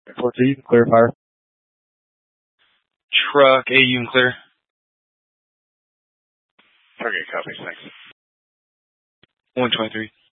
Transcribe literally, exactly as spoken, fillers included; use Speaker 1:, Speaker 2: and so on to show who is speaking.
Speaker 1: four two, you can clear fire.
Speaker 2: Truck, A, you can clear.
Speaker 3: Target copies, thanks.
Speaker 2: one twenty-three.